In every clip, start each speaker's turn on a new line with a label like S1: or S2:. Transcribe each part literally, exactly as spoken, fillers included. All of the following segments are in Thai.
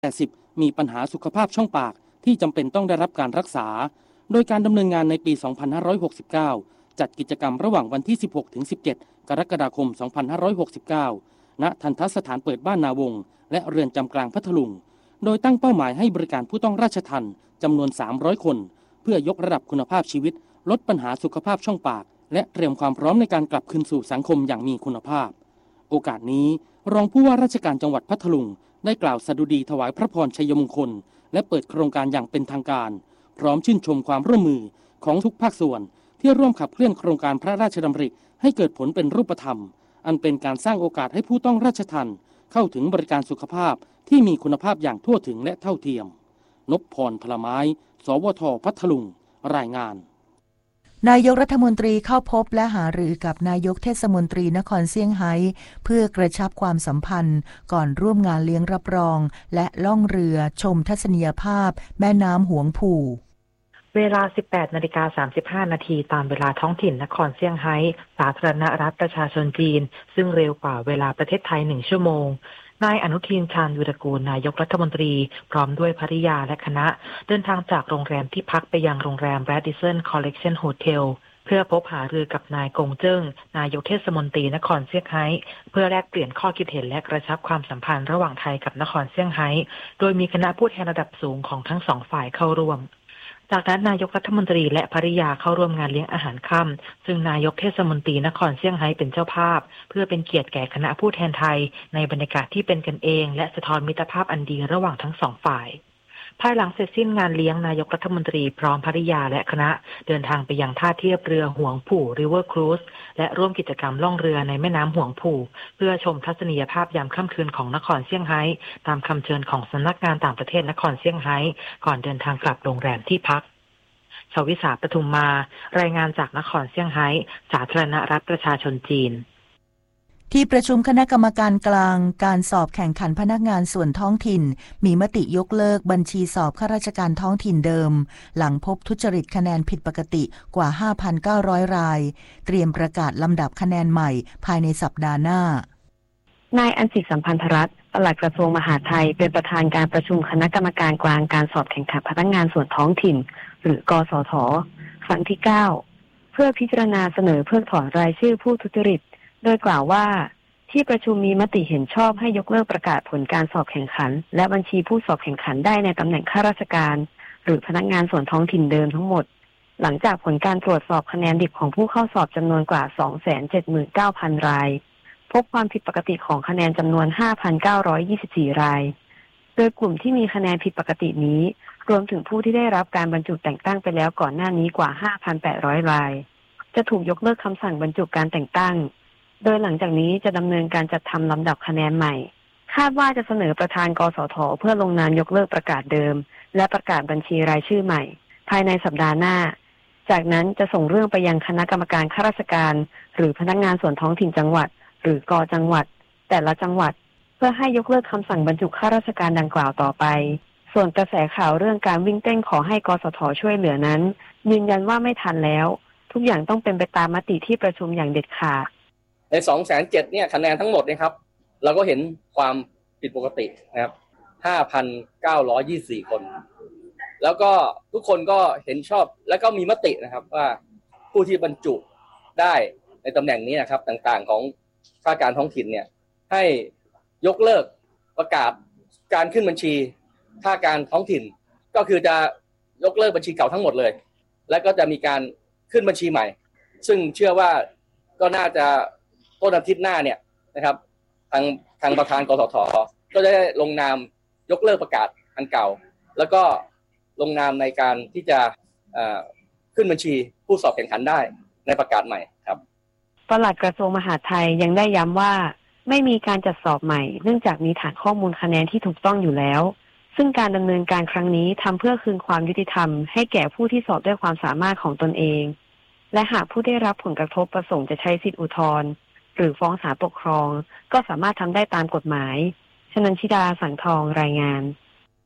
S1: แปดสิบมีปัญหาสุขภาพช่องปากที่จำเป็นต้องได้รับการรักษาโดยการดำเนินงานในปี สองพันห้าร้อยหกสิบเก้า จัดกิจกรรมระหว่างวันที่ สิบหกถึงสิบเจ็ด กรกฎาคม สองพันห้าร้อยหกสิบเก้า ณ ทัณฑสถานเปิดบ้านนาวงศ์และเรือนจำกลางพัทลุงโดยตั้งเป้าหมายให้บริการผู้ต้องราชทัณฑ์จำนวน สามร้อย คนเพื่อยกระดับคุณภาพชีวิตลดปัญหาสุขภาพช่องปากและเตรียมความพร้อมในการกลับคืนสู่สังคมอย่างมีคุณภาพโอกาสนี้รองผู้ว่าราชการจังหวัดพัทลุงได้กล่าวสดุดีถวายพระพรชัยมงคลและเปิดโครงการอย่างเป็นทางการพร้อมชื่นชมความร่วมมือของทุกภาคส่วนที่ร่วมขับเคลื่อนโครงการพระราชดำริให้เกิดผลเป็นรูปธรรมอันเป็นการสร้างโอกาสให้ผู้ต้องราชทัณฑ์เข้าถึงบริการสุขภาพที่มีคุณภาพอย่างทั่วถึงและเท่าเทียมนพพรพลไม้สวทพัทลุงรายงาน
S2: นายกรัฐมนตรีเข้าพบและหารือกับนายกเทศมนตรีนครเซี่ยงไฮ้เพื่อกระชับความสัมพันธ์ก่อนร่วมงานเลี้ยงรับรองและล่องเรือชมทัศนียภาพแม่น้ำหวงผู่
S3: เวลา สิบแปดนาฬิกาสามสิบห้านาทีตามเวลาท้องถิ่นนครเซี่ยงไฮ้สาธารณรัฐประชาชนจีนซึ่งเร็วกว่าเวลาประเทศไทยหนึ่งชั่วโมงนายอนุทินชาญวิรากูลนายกรัฐมนตรีพร้อมด้วยภริยาและคณะเดินทางจากโรงแรมที่พักไปยังโรงแรม Radisson Collection Hotel เพื่อพบหารือกับนายกงเจิ้งนายกเทศมนตรีนครเซี่ยงไฮ้เพื่อแลกเปลี่ยนข้อคิดเห็นและกระชับความสัมพันธ์ระหว่างไทยกับนครเซี่ยงไฮ้โดยมีคณะผู้แทนระดับสูงของทั้งสองฝ่ายเข้าร่วมจากนั้นนายกรัฐมนตรีและภริยาเข้าร่วมงานเลี้ยงอาหารค่ำซึ่งนายกเทศมนตรีนครเซี่ยงไฮ้เป็นเจ้าภาพเพื่อเป็นเกียรติแก่คณะผู้แทนไทยในบรรยากาศที่เป็นกันเองและสะท้อนมิตรภาพอันดีระหว่างทั้งสองฝ่ายภายหลังเสร็จสิ้นงานเลี้ยงนายกรัฐมนตรีพร้อมภริยาและคณะเดินทางไปยังท่าเทียบเรือหวงผู่ริเวอร์ครูซและร่วมกิจกรรมล่องเรือในแม่น้ำหวงผู่เพื่อชมทัศนียภาพยามค่ำคืนของนครเซี่ยงไฮ้ตามคำเชิญของสำนักงานต่างประเทศนครเซี่ยงไฮ้ก่อนเดินทางกลับโรงแรมที่พักชวิสาปทุมมารายงานจากนครเซี่ยงไฮ้สาธารณรัฐประชาชนจีน
S2: ที่ประชุมคณะกรรมการกลางการสอบแข่งขันพนักงานส่วนท้องถิ่นมีมติยกเลิกบัญชีสอบข้าราชการท้องถิ่นเดิมหลังพบทุจริตคะแนนผิดปกติกว่า ห้าพันเก้าร้อย รายเตรียมประกาศลำดับคะแนนใหม่ภายในสัปดาห์หน้าน
S4: ายอัญชิกสัมพันธรัตน์ปลัดกระทรวงมหาดไทยเป็นประธานการประชุมคณะกรรมการกลางการสอบแข่งขันพนักงานส่วนท้องถิ่นหรือกสทครั้งที่เก้าเพื่อพิจารณาเสนอเพิกถอนรายชื่อผู้ทุจริตโดยกล่าวว่าที่ประชุมมีมติเห็นชอบให้ยกเลิกประกาศผลการสอบแข่งขันและบัญชีผู้สอบแข่งขันได้ในตำแหน่งข้าราชการหรือพนักงานส่วนท้องถิ่นเดิมทั้งหมดหลังจากผลการตรวจสอบคะแนนดิบของผู้เข้าสอบจำนวนกว่า สองแสนเจ็ดหมื่นเก้าพัน รายพบความผิดปกติของคะแนนจำนวน ห้าพันเก้าร้อยยี่สิบสี่ รายโดยกลุ่มที่มีคะแนนผิดปกตินี้รวมถึงผู้ที่ได้รับการบรรจุแต่งตั้งไปแล้วก่อนหน้านี้กว่า ห้าพันแปดร้อย รายจะถูกยกเลิกคำสั่งบรรจุการแต่งตั้งโดยหลังจากนี้จะดำเนินการจัดทำลำดับคะแนนใหม่คาดว่าจะเสนอประธานกสทเพื่อลงนามยกเลิกประกาศเดิมและประกาศบัญชีรายชื่อใหม่ภายในสัปดาห์หน้าจากนั้นจะส่งเรื่องไปยังคณะกรรมการข้าราชการหรือพนักงานส่วนท้องถิ่นจังหวัดหรือกจังหวัดแต่ละจังหวัดเพื่อให้ยกเลิกคำสั่งบรรจุข้าราชการดังกล่าวต่อไปส่วนกระแสข่าวเรื่องการวิ่งเต้นขอให้กสทช่วยเหลือนั้นยืนยันว่าไม่ทันแล้วทุกอย่างต้องเป็นไปตามมติที่ประชุมอย่างเด็ดขาด
S5: ใน สองแสนเจ็ดหมื่น เนี่ยคะแนนทั้งหมดนะครับเราก็เห็นความผิดปกตินะครับ ห้าพันเก้าร้อยยี่สิบสี่ คนแล้วก็ทุกคนก็เห็นชอบแล้วก็มีมตินะครับว่าผู้ที่บรรจุได้ในตำแหน่งนี้นะครับต่างๆของข้าราชการท้องถิ่นเนี่ยให้ยกเลิกประกาศการขึ้นบัญชีข้าราชการท้องถิ่นก็คือจะยกเลิกบัญชีเก่าทั้งหมดเลยแล้วก็จะมีการขึ้นบัญชีใหม่ซึ่งเชื่อว่าก็น่าจะต้นอาทิตย์หน้าเนี่ยนะครับทางทางประธานกสทก็จะได้ลงนามยกเลิกประกาศอันเก่าแล้วก็ลงนามในการที่จะขึ้นบัญชีผู้สอบแข่งขันได้ในประกาศใหม่ครับ
S4: ปลัดกระทรวงมหาดไทยยังได้ย้ำว่าไม่มีการจัดสอบใหม่เนื่องจากมีฐานข้อมูลคะแนนที่ถูกต้องอยู่แล้วซึ่งการดำเนินการครั้งนี้ทำเพื่อคืนความยุติธรรมให้แก่ผู้ที่สอบด้วยความสามารถของตนเองและหากผู้ได้รับผลกระทบประสงค์จะใช้สิทธิอุทธรณ์หรือฟ้องศาลปกครองก็สามารถทำได้ตามกฎหมายชนันชิดาสังทองรายงาน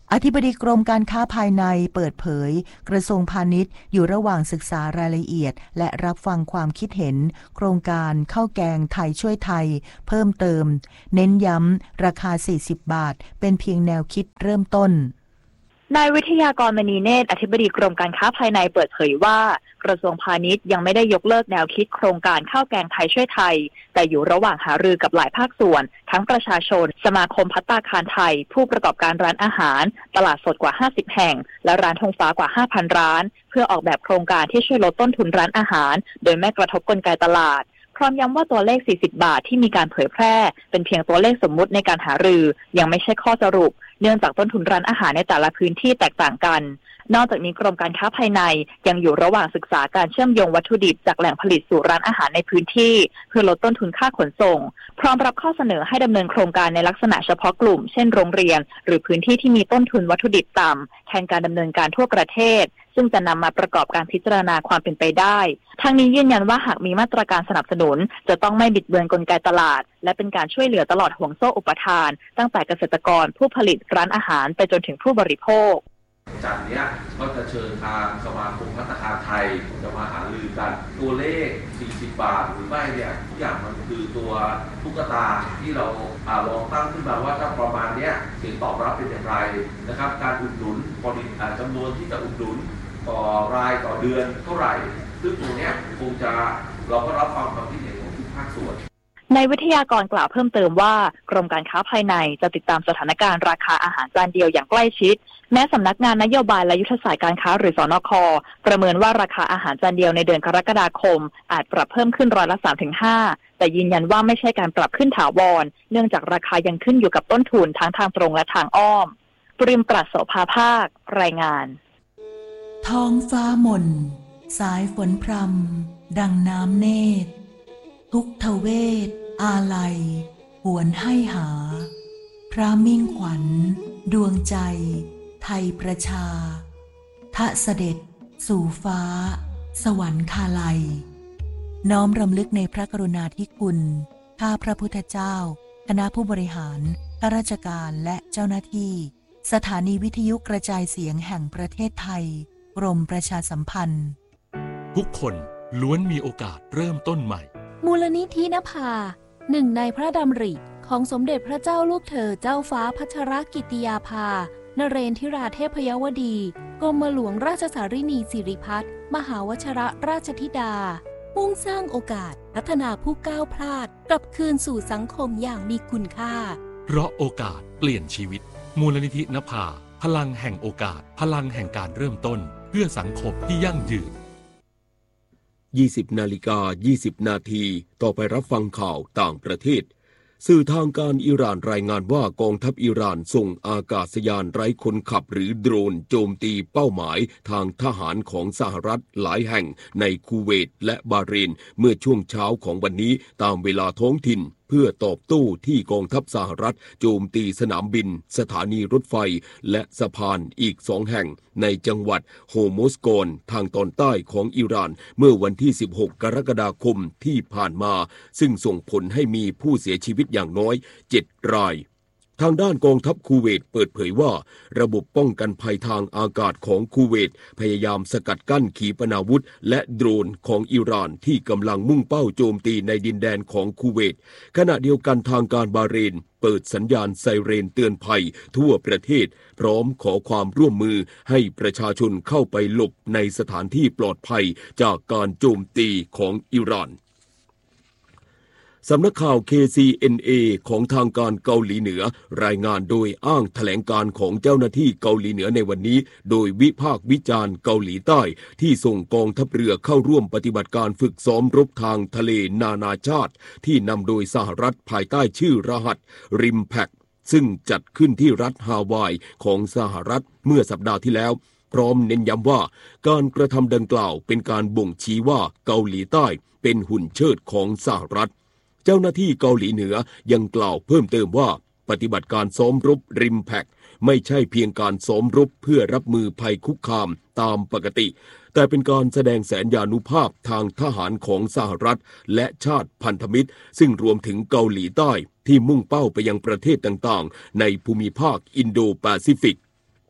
S2: อธิบดีกรมการค้าภายในเปิดเผยกระทรวงพาณิชย์อยู่ระหว่างศึกษารายละเอียดและรับฟังความคิดเห็นโครงการข้าวแกงไทยช่วยไทยเพิ่มเติมเน้นย้ำราคาสี่สิบบาทเป็นเพียงแนวคิดเริ่มต้น
S6: นายวิทยากรมณีเนตรอธิบดีกรมการค้าภายในเปิดเผยว่ากระทรวงพาณิชย์ยังไม่ได้ยกเลิกแนวคิดโครงการข้าวแกงไทยช่วยไทยแต่อยู่ระหว่างหารือกับหลายภาคส่วนทั้งประชาชนสมาคมภัตตาคารไทยผู้ประกอบการร้านอาหารตลาดสดกว่าห้าสิบแห่งและร้านธงฟ้ากว่า ห้าพัน ร้านเพื่อออกแบบโครงการที่ช่วยลดต้นทุนร้านอาหารโดยไม่กระทบกลไกตลาดพร้อมย้ำว่าตัวเลขสี่สิบบาทที่มีการเผยแพร่เป็นเพียงตัวเลขสมมุติในการหารือยังไม่ใช่ข้อสรุปเนื่องจากต้นทุนร้านอาหารในแต่ละพื้นที่แตกต่างกันนอกจากนี้กรมการค้าภายในยังอยู่ระหว่างศึกษาการเชื่อมโยงวัตถุดิบจากแหล่งผลิตสู่ร้านอาหารในพื้นที่เพื่อลดต้นทุนค่าขนส่งพร้อมรับข้อเสนอให้ดำเนินโครงการในลักษณะเฉพาะกลุ่มเช่นโรงเรียนหรือพื้นที่ที่มีต้นทุนวัตถุดิบต่ำแทนการดำเนินการทั่วประเทศซึ่งจะนำมาประกอบการพิจารณาความเป็นไปได้ทั้งนี้ยืนยันว่าหากมีมาตรการสนับสนุนจะต้องไม่บิดเบือนกลไกตลาดและเป็นการช่วยเหลือตลอดห่วงโซ่อุปทานตั้งแต่เกษตรกรผู้ผลิตร้านอาหารไปจนถึงผู้บริโภค
S7: จากนี้ก็จะเชิญทางสมาคมภัตตาคารไทยจะมาหารือกันตัวเลขสี่สิบบาทหรือไม่เนี่ยทุกอย่างมันคือตัวตุ๊กตาที่เราอาลองตั้งขึ้นมาว่าถ้าประมาณนี้เสียงตอบรับเป็นอย่างไรนะครับการอุดหนุนปริมาณจำนวนที่จะอุดหนุนต่อรายต่อเดือนเท่าไหร่ซึ่งตรงนี้คงจะเราก็รับฟังความคิดเห็นของทุกภาคส่วน
S6: ในวิทยากรกล่าวเพิ่มเติมว่ากรมการค้าภายในจะติดตามสถานการณ์ราคาอาหารจานเดียวอย่างใกล้ชิดแม้สำนักงานนโยบายและยุทธศาสตร์การค้าหรือสนค.ประเมินว่าราคาอาหารจานเดียวในเดือนกรกฎาคมอาจปรับเพิ่มขึ้นร้อยละ สามถึงห้า แต่ยืนยันว่าไม่ใช่การปรับขึ้นถาวรเนื่องจากราคายังขึ้นอยู่กับต้นทุนทั้งทางตรงและทางอ้อมปริมปรัชโสภาภาครายงาน
S2: ท้องฟ้าหม่นสายฝนพรำดังน้ำเนตรทุกทเวทอาลัยหวนให้หาพระมิ่งขวัญดวงใจไทยประชาทะเสด็จสู่ฟ้าสวรรคาลัยน้อมรำลึกในพระกรุณาธิคุณข้าพระพุทธเจ้าคณะผู้บริหารข้าราชการและเจ้าหน้าที่สถานีวิทยุกระจายเสียงแห่งประเทศไทยกรมประชาสัมพันธ์
S8: ทุกคนล้วนมีโอกาสเริ่มต้นใหม่
S9: มูลนิธินภาหนึ่งในพระดำริของสมเด็จพระเจ้าลูกเธอเจ้าฟ้าพัชรกิติยาภานเรนทิราเทพยวดีกรมหลวงราชสารินีสิริพัฒน์มหาวชิรราชธิดามุ่งสร้างโอกาสพัฒนาผู้ก้าวพลาดกลับคืนสู่สังคมอย่างมีคุณค่า
S8: เพราะโอกาสเปลี่ยนชีวิตมูลนิธินภาพลังแห่งโอกาสพลังแห่งการเริ่มต้นเพื่อสังคมที่ยั่งยืน
S10: ยี่สิบนาฬิกายี่สิบนาทีต่อไปรับฟังข่าวต่างประเทศสื่อทางการอิหร่านรายงานว่ากองทัพอิหร่านส่งอากาศยานไร้คนขับหรือโดรนโจมตีเป้าหมายทางทหารของสหรัฐหลายแห่งในคูเวตและบาห์เรนเมื่อช่วงเช้าของวันนี้ตามเวลาท้องถิ่นเพื่อตอบโต้ที่กองทัพสหรัฐโจมตีสนามบินสถานีรถไฟและสะพานอีกสองแห่งในจังหวัดโฮโมสกอนทางตอนใต้ของอิหร่านเมื่อวันที่สิบหกกรกฎาคมที่ผ่านมาซึ่งส่งผลให้มีผู้เสียชีวิตอย่างน้อยเจ็ดรายทางด้านกองทัพคูเวตเปิดเผยว่าระบบป้องกันภัยทางอากาศของคูเวตพยายามสกัดกั้นขีปนาวุธและโดรนของอิหร่านที่กำลังมุ่งเป้าโจมตีในดินแดนของคูเวตขณะเดียวกันทางการบาห์เรนเปิดสัญญาณไซเรนเตือนภัยทั่วประเทศพร้อมขอความร่วมมือให้ประชาชนเข้าไปหลบในสถานที่ปลอดภัยจากการโจมตีของอิหร่านสำนักข่าว เค ซี เอ็น เอ ของทางการเกาหลีเหนือรายงานโดยอ้างแถลงการของเจ้าหน้าที่เกาหลีเหนือในวันนี้โดยวิพากษ์วิจารณ์เกาหลีใต้ที่ส่งกองทัพเรือเข้าร่วมปฏิบัติการฝึกซ้อมรบทางทะเลนานาชาติที่นำโดยสหรัฐภายใต้ชื่อรหัสริมแพคซึ่งจัดขึ้นที่รัฐฮาวายของสหรัฐเมื่อสัปดาห์ที่แล้วพร้อมเน้นย้ำว่าการกระทำดังกล่าวเป็นการบ่งชี้ว่าเกาหลีใต้เป็นหุ่นเชิดของสหรัฐเจ้าหน้าที่เกาหลีเหนือยังกล่าวเพิ่มเติมว่าปฏิบัติการซ้อมรบริมแพคไม่ใช่เพียงการซ้อมรบเพื่อรับมือภัยคุกคามตามปกติแต่เป็นการแสดงแสนยานุภาพทางทหารของสหรัฐและชาติพันธมิตรซึ่งรวมถึงเกาหลีใต้ที่มุ่งเป้าไปยังประเทศต่างๆในภูมิภาคอินโดแปซิฟิก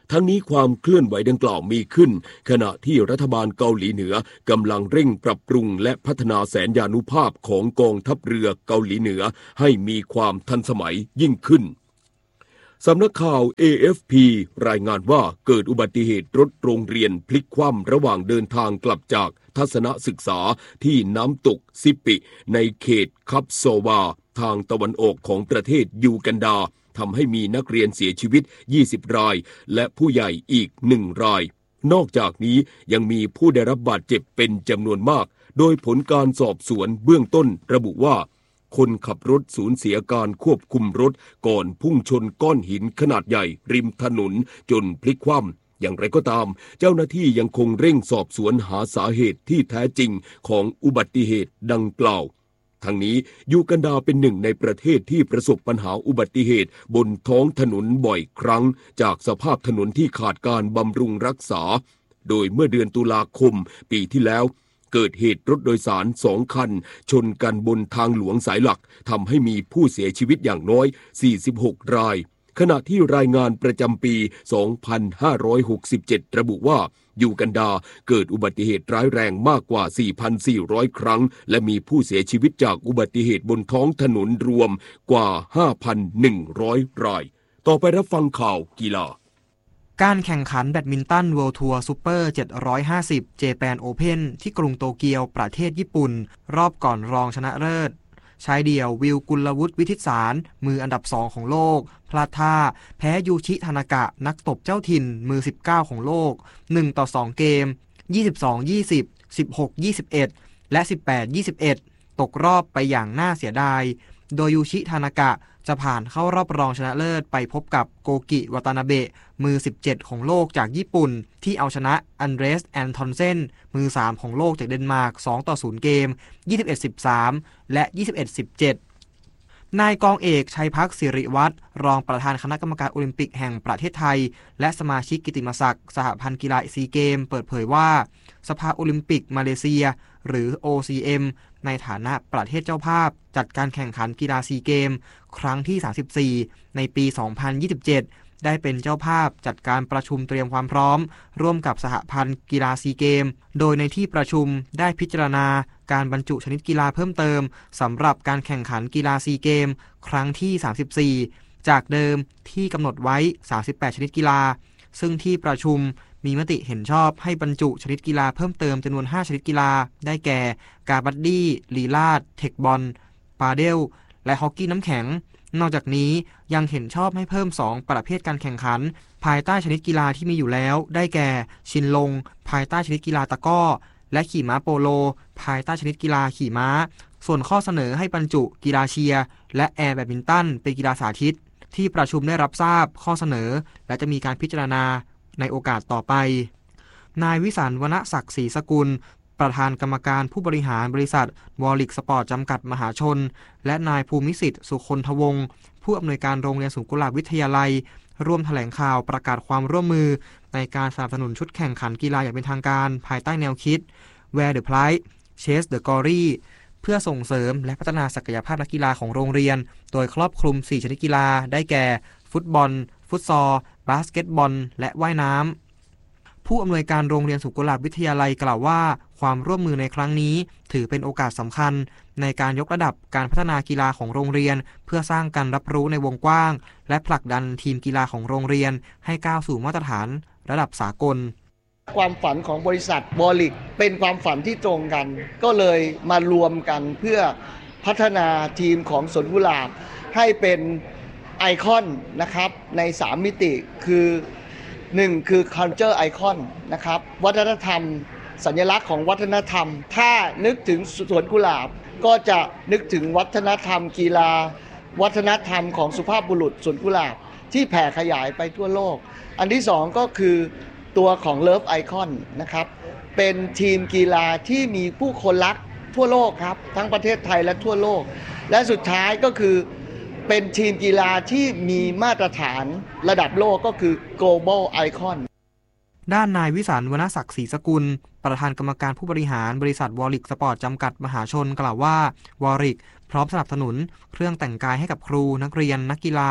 S10: ทั้งนี้ความเคลื่อนไหวดังกล่าวมีขึ้นขณะที่รัฐบาลเกาหลีเหนือกำลังเร่งปรับปรุงและพัฒนาแสนยานุภาพของกองทัพเรือเกาหลีเหนือให้มีความทันสมัยยิ่งขึ้นสำนักข่าว เอ เอฟ พี รายงานว่าเกิดอุบัติเหตุรถโรงเรียนพลิกคว่ำระหว่างเดินทางกลับจากทัศนศึกษาที่น้ำตกซิปปิในเขตคับโซวาทางตะวันออกของประเทศยูกันดาทำให้มีนักเรียนเสียชีวิตยี่สิบรายและผู้ใหญ่อีกหนึ่งรายนอกจากนี้ยังมีผู้ได้รับบาดเจ็บเป็นจำนวนมากโดยผลการสอบสวนเบื้องต้นระบุว่าคนขับรถสูญเสียการควบคุมรถก่อนพุ่งชนก้อนหินขนาดใหญ่ริมถนนจนพลิกคว่ำอย่างไรก็ตามเจ้าหน้าที่ยังคงเร่งสอบสวนหาสาเหตุที่แท้จริงของอุบัติเหตุดังกล่าวทั้งนี้ยูกันดาเป็นหนึ่งในประเทศที่ประสบปัญหาอุบัติเหตุบนท้องถนนบ่อยครั้งจากสภาพถนนที่ขาดการบำรุงรักษาโดยเมื่อเดือนตุลาคมปีที่แล้วเกิดเหตุรถโดยสารสองคันชนกันบนทางหลวงสายหลักทำให้มีผู้เสียชีวิตอย่างน้อยสี่สิบหกรายขณะที่รายงานประจำปี สองพันห้าร้อยหกสิบเจ็ด ระบุว่ายูกันดาเกิดอุบัติเหตุร้ายแรงมากกว่า สี่พันสี่ร้อย ครั้งและมีผู้เสียชีวิตจากอุบัติเหตุบนท้องถนนรวมกว่า ห้าพันหนึ่งร้อย รายต่อไปรับฟังข่าวกีฬา
S11: การแข่งขันแบดมินตัน World Tour Super เจ็ดร้อยห้าสิบ Japan Open ที่กรุงโตเกียวประเทศญี่ปุ่นรอบก่อนรองชนะเลิศชายเดี่ยววิลกุลวุฒิวิทิตสารมืออันดับสองของโลกพลาดท่าแพ้ยูชิทานากะนักตบเจ้าถิ่นมือสิบเก้าของโลกหนึ่งต่อสองเกม ยี่สิบสอง ยี่สิบ สิบหก ยี่สิบเอ็ด และ สิบแปด ยี่สิบเอ็ด ตกรอบไปอย่างน่าเสียดายโดยยูชิทานากะจะผ่านเข้ารอบรองชนะเลิศไปพบกับโกกิวาตานาเบะมือสิบเจ็ดของโลกจากญี่ปุ่นที่เอาชนะอันเดรสแอนทอนเซนมือสามของโลกจากเดนมาร์กสองต่อศูนย์เกม ยี่สิบเอ็ด สิบสาม และ ยี่สิบเอ็ด สิบเจ็ด นายกองเอกชัยพักศิริวัฒน์รองประธานคณะกรรมการโอลิมปิกแห่งประเทศไทยและสมาชิกกิตติมศักดิ์สหพันธ์กีฬาซีเกมเปิดเผยว่าสภาโอลิมปิกมาเลเซียหรือ โอ ซี เอ็ม ในฐานะประเทศเจ้าภาพจัดการแข่งขันกีฬาซีเกมครั้งที่สามสิบสี่ในปี สองพันยี่สิบเจ็ด ได้เป็นเจ้าภาพจัดการประชุมเตรียมความพร้อมร่วมกับสหพันธ์กีฬาซีเกมโดยในที่ประชุมได้พิจารณาการบรรจุชนิดกีฬาเพิ่มเติมสำหรับการแข่งขันกีฬาซีเกมครั้งที่สามสิบสี่จากเดิมที่กำหนดไว้สามสิบแปดชนิดกีฬาซึ่งที่ประชุมมีมติเห็นชอบให้บรรจุชนิดกีฬาเพิ่มเติมจำนวนห้าชนิดกีฬาได้แก่กาบัดดี้ลีลาดเทคบอลปาเดลและฮอกกี้น้ำแข็งนอกจากนี้ยังเห็นชอบให้เพิ่มสองประเภทการแข่งขันภายใต้ชนิดกีฬาที่มีอยู่แล้วได้แก่ชินลงภายใต้ชนิดกีฬาตะกร้อและขี่ม้าโปโลภายใต้ชนิดกีฬาขี่ม้าส่วนข้อเสนอให้บรรจุกีฬาเชียร์และแอร์แบดมินตันเป็นกีฬาสาธิตที่ประชุมได้รับทราบข้อเสนอและจะมีการพิจารณาในโอกาสต่อไปนายวิสันต์ วรรณศักดิ์ศรีสกุลประธานกรรมการผู้บริหารบริษัทวอลลิกสปอร์ตจำกัดมหาชนและนายภูมิสิทธิ์สุคนทวงศ์ผู้อำนวยการโรงเรียนสวนกุหลาบวิทยาลัยร่วมแถลงข่าวประกาศความร่วมมือในการสนับสนุนชุดแข่งขันกีฬาอย่างเป็นทางการภายใต้แนวคิด Wear the Pride Chase the Glory เพื่อส่งเสริมและพัฒนาศักยภาพนักกีฬาของโรงเรียนโดยครอบคลุมสี่ชนิดกีฬาได้แก่ฟุตบอลฟุตซอลบาสเกตบอลและว่ายน้ำผู้อำนวยการโรงเรียนสุขุลาภวิทยาลัยกล่าวว่าความร่วมมือในครั้งนี้ถือเป็นโอกาสสำคัญในการยกระดับการพัฒนากีฬาของโรงเรียนเพื่อสร้างการรับรู้ในวงกว้างและผลักดันทีมกีฬาของโรงเรียนให้ก้าวสู่มาตรฐานระดับสากล
S12: ความฝันของบริษัทวอลลิกเป็นความฝันที่ตรงกันก็เลยมารวมกันเพื่อพัฒนาทีมของสวนกุหลาบให้เป็นไอคอนนะครับในสามมิติคือหนึ่งคือ culture icon นะครับวัฒนธรรมสัญลักษณ์ของวัฒนธรรมถ้านึกถึงสวนกุหลาบก็จะนึกถึงวัฒนธรรมกีฬาวัฒนธรรมของสุภาพบุรุษสวนกุหลาบที่แผ่ขยายไปทั่วโลกอันที่สองก็คือตัวของ Love Icon นะครับเป็นทีมกีฬาที่มีผู้คนรักทั่วโลกครับทั้งประเทศไทยและทั่วโลกและสุดท้ายก็คือเป็นทีมกีฬาที่มีมาตรฐานระดับโลกก็คือ Global Icon
S11: ด้านนายวิสันต์ วรรณศักดิ์ศรีสกุลประธานกรรมการผู้บริหารบริษัทวอลลิกสปอร์ตจำกัดมหาชนกล่าวว่าวอลลิกพร้อมสนับสนุนเครื่องแต่งกายให้กับครูนักเรียนนักกีฬา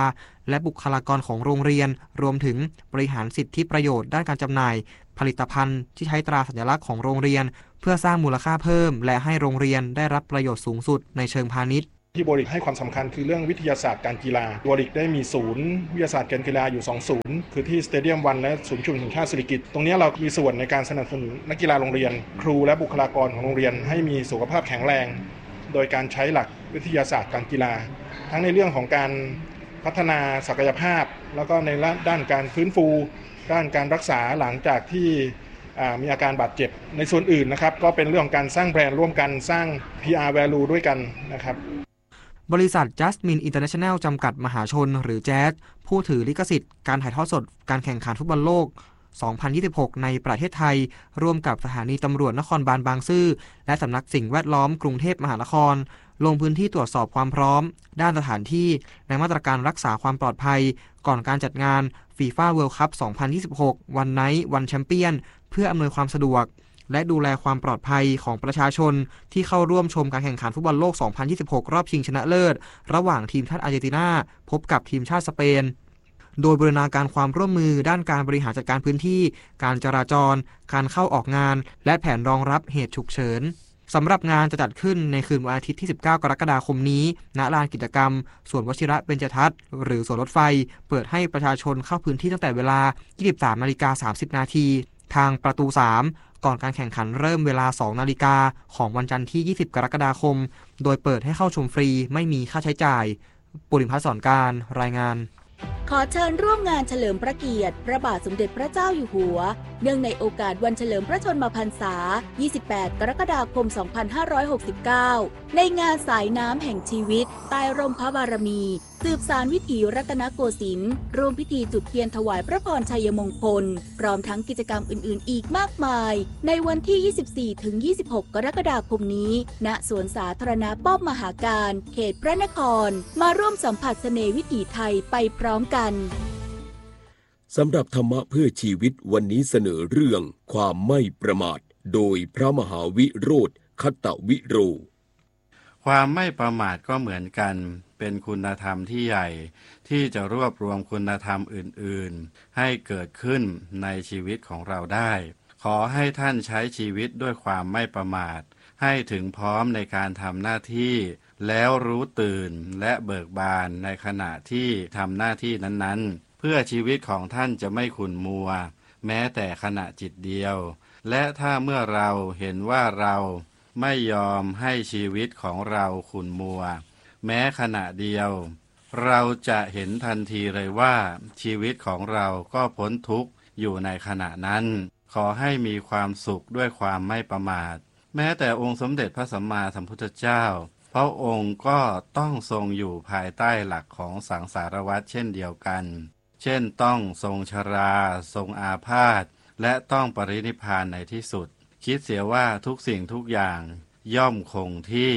S11: และบุคลากรของโรงเรียนรวมถึงบริหารสิทธิประโยชน์ด้านการจำหน่ายผลิตภัณฑ์ที่ใช้ตราสัญลักษณ์ของโรงเรียนเพื่อสร้างมูลค่าเพิ่มและให้โรงเรียนได้รับประโยชน์สูงสุดในเชิงพาณิชย์
S13: ที่บริกให้ความสำคัญคือเรื่องวิทยาศาสตร์การกีฬาบริกได้มีศูนย์วิทยาศาสตร์การกีฬาอยู่สองศูนย์คือที่สเตเดียมวันและศูนย์ชุมชนแห่งชาติสิริกิติ์ตรงนี้เรามีส่วนในการสนับสนุนนักกีฬาโรงเรียนครูและบุคลากรของโรงเรียนให้มีสุขภาพแข็งแรงโดยการใช้หลักวิทยาศาสตร์การกีฬาทั้งในเรื่องของการพัฒนาศักยภาพแล้วก็ในด้านการฟื้นฟูด้านการรักษาหลังจากที่มีอาการบาดเจ็บในส่วนอื่นนะครับก็เป็นเรื่องของการสร้างแบรนด์ร่วมกันสร้าง พี อาร์ value ด้วยกันนะครับ
S11: บริษัท Jasmine International จำกัดมหาชนหรือแจ๊สผู้ถือลิขสิทธิ์การถ่ายทอดสดการแข่งขันฟุตบอลโลกสองพันยี่สิบหกในประเทศไทยร่วมกับสถานีตำรวจนครบาลบางซื่อและสำนักสิ่งแวดล้อมกรุงเทพมหานครลงพื้นที่ตรวจสอบความพร้อมด้านสถานที่และมาตรการรักษาความปลอดภัยก่อนการจัดงาน FIFA World Cup สองพันยี่สิบหก One Night One Champion เพื่ออำนวยความสะดวกและดูแลความปลอดภัยของประชาชนที่เข้าร่วมชมการแข่งขันฟุตบอลโลก สองพันยี่สิบหก รอบชิงชนะเลิศระหว่างทีมชาติอาร์เจนตินาพบกับทีมชาติสเปนโดยบูรณาการความร่วมมือด้านการบริหารจัดการพื้นที่การจราจรการเข้าออกงานและแผนรองรับเหตุฉุกเฉินสำหรับงานจะจัดขึ้นในคืนวันอาทิตย์ที่สิบเก้ากรกฎาคมนี้ณลานกิจกรรมสวนวชิระเบญจทัศน์หรือสวนรถไฟเปิดให้ประชาชนเข้าพื้นที่ตั้งแต่เวลา ยี่สิบสามนาฬิกาสามสิบนาทีทางประตูสามก่อนการแข่งขันเริ่มเวลา สองนาฬิกาของวันจันทร์ที่ยี่สิบกรกฎาคมโดยเปิดให้เข้าชมฟรีไม่มีค่าใช้จ่ายปุริมพัฒน์สอนการรายงาน
S14: ขอเชิญร่วมงานเฉลิมพระเกียรติพระบาทสมเด็จพระเจ้าอยู่หัวเนื่องในโอกาสวันเฉลิมพระชนมพรรษายี่สิบแปดกรกฎาคมสองพันห้าร้อยหกสิบเก้าในงานสายน้ำแห่งชีวิตใต้ร่มพระบารมีสืบสานวิถีรัตนโกสินทร์ร่วมพิธีจุดเทียนถวายพระพรชัยมงคลพร้อมทั้งกิจกรรมอื่นๆอีกมากมายในวันที่ ยี่สิบสี่ถึงยี่สิบหก กรกฎาคมนี้ณสวนสาธารณะป้อมมหาการเขตพระนครมาร่วมสัมผัสเสน่ห์วิถีไทยไปพร้อมกัน
S10: สำหรับธรรมะเพื่อชีวิตวันนี้เสนอเรื่องความไม่ประมาทโดยพระมหาวิโรจน์คัตตวิโร
S15: ความไม่ประมาทก็เหมือนกันเป็นคุณธรรมที่ใหญ่ที่จะรวบรวมคุณธรรมอื่นๆให้เกิดขึ้นในชีวิตของเราได้ขอให้ท่านใช้ชีวิตด้วยความไม่ประมาทให้ถึงพร้อมในการทำหน้าที่แล้วรู้ตื่นและเบิกบานในขณะที่ทำหน้าที่นั้นๆเพื่อชีวิตของท่านจะไม่ขุ่นมัวแม้แต่ขณะจิตเดียวและถ้าเมื่อเราเห็นว่าเราไม่ยอมให้ชีวิตของเราขุ่นมัวแม้ขณะเดียวเราจะเห็นทันทีเลยว่าชีวิตของเราก็พ้นทุกข์อยู่ในขณะนั้นขอให้มีความสุขด้วยความไม่ประมาทแม้แต่องค์สมเด็จพระสัมมาสัมพุทธเจ้าพระองค์ก็ต้องทรงอยู่ภายใต้หลักของสังสารวัฏเช่นเดียวกันเช่นต้องทรงชราทรงอาพาธและต้องปรินิพพานในที่สุดคิดเสียว่าทุกสิ่งทุกอย่างย่อมคงที่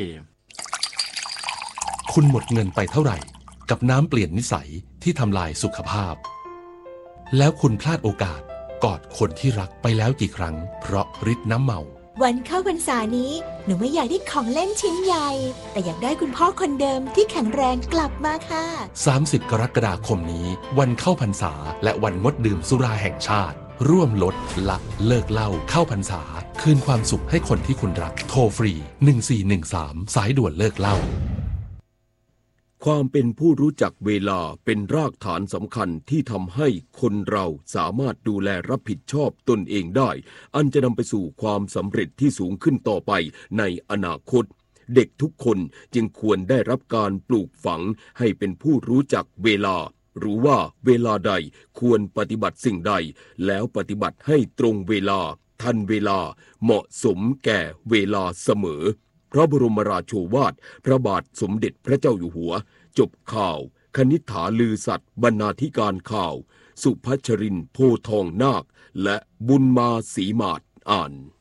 S8: คุณหมดเงินไปเท่าไหร่กับน้ำเปลี่ยนนิสัยที่ทำลายสุขภาพแล้วคุณพลาดโอกาสกอดคนที่รักไปแล้วกี่ครั้งเพราะฤทธิ์น้ำเมา
S16: วันเข้าพรรษานี้หนูไม่อยากได้ของเล่นชิ้นใหญ่แต่อยากได้คุณพ่อคนเดิมที่แข็งแรงกลับมาค่ะ
S8: สามสิบกรกฎาคมนี้วันเข้าพรรษาและวันงดดื่มสุราแห่งชาติร่วมลดละเลิกเหล้าเข้าพรรษาคืนความสุขให้คนที่คุณรักโทรฟรีหนึ่งสี่หนึ่งสามสายด่วนเลิกเหล้า
S10: ความเป็นผู้รู้จักเวลาเป็นรากฐานสำคัญที่ทำให้คนเราสามารถดูแลรับผิดชอบตนเองได้อันจะนำไปสู่ความสำเร็จที่สูงขึ้นต่อไปในอนาคตเด็กทุกคนจึงควรได้รับการปลูกฝังให้เป็นผู้รู้จักเวลารู้ว่าเวลาใดควรปฏิบัติสิ่งใดแล้วปฏิบัติให้ตรงเวลาทันเวลาเหมาะสมแก่เวลาเสมอพระบรมราโชวาทพระบาทสมเด็จพระเจ้าอยู่หัวจบข่าวคณิษฐาลือสัตย์บรรณาธิการข่าวสุพัชรินทร์โพทองนาคและบุญมาศรีมาศอ่าน